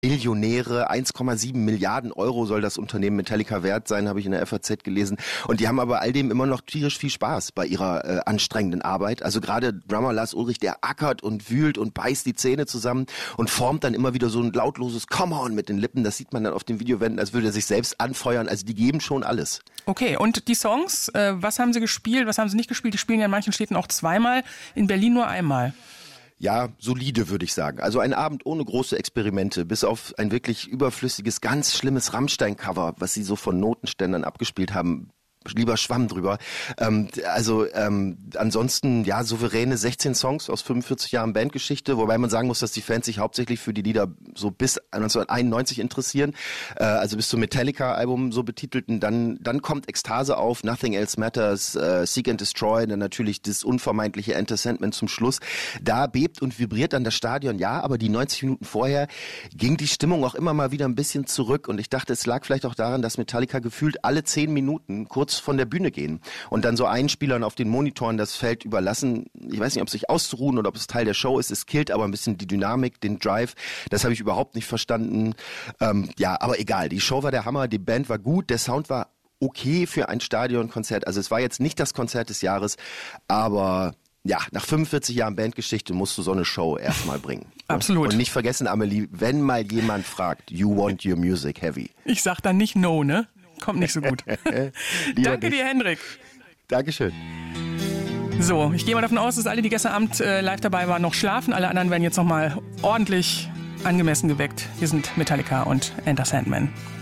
Millionäre, 1,7 Milliarden Euro soll das Unternehmen Metallica wert sein, habe ich in der FAZ gelesen. Und die haben aber all dem immer noch tierisch viel Spaß bei ihrer anstrengenden Arbeit. Also gerade Drummer Lars Ulrich, der ackert und wühlt und beißt die Zähne zusammen und formt dann immer wieder so ein lautloses Come on mit den Lippen. Das sieht man dann auf den Videowänden, als würde er sich selbst anfeuern. Also die geben schon alles. Okay, und die Songs, was haben sie gespielt, was haben sie nicht gespielt? Die spielen ja in manchen Städten auch zweimal, in Berlin nur einmal. Ja, solide würde ich sagen. Also ein Abend ohne große Experimente, bis auf ein wirklich überflüssiges, ganz schlimmes Rammstein-Cover, was sie so von Notenständern abgespielt haben. Lieber Schwamm drüber. Ansonsten, ja, souveräne 16 Songs aus 45 Jahren Bandgeschichte, wobei man sagen muss, dass die Fans sich hauptsächlich für die Lieder so bis 1991 interessieren, also bis zum Metallica-Album so betitelten. Dann kommt Ekstase auf, Nothing Else Matters, Seek and Destroy, dann natürlich das unvermeidliche Enter Sandman zum Schluss. Da bebt und vibriert dann das Stadion, ja, aber die 90 Minuten vorher ging die Stimmung auch immer mal wieder ein bisschen zurück und ich dachte, es lag vielleicht auch daran, dass Metallica gefühlt alle 10 Minuten kurz von der Bühne gehen und dann so Einspielern auf den Monitoren das Feld überlassen. Ich weiß nicht, ob es sich auszuruhen oder ob es Teil der Show ist. Es killt aber ein bisschen die Dynamik, den Drive. Das habe ich überhaupt nicht verstanden. Aber egal. Die Show war der Hammer, die Band war gut, der Sound war okay für ein Stadionkonzert. Also es war jetzt nicht das Konzert des Jahres, aber ja, nach 45 Jahren Bandgeschichte musst du so eine Show erstmal bringen. Absolut. Und nicht vergessen, Amelie, wenn mal jemand fragt, you want your music heavy. Ich sag dann nicht no, ne? Kommt nicht so gut. Danke dir, Hendrik. Dankeschön. So, ich gehe mal davon aus, dass alle, die gestern Abend live dabei waren, noch schlafen. Alle anderen werden jetzt nochmal ordentlich angemessen geweckt. Hier sind Metallica und Enter Sandman.